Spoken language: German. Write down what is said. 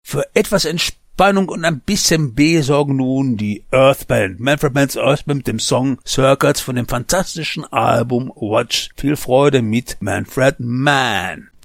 Für etwas Entspannung und ein bisschen B sorgen nun die Earthband, Manfred Mann's Earthband mit dem Song Circuits von dem fantastischen Album Watch. Viel Freude mit Manfred Mann.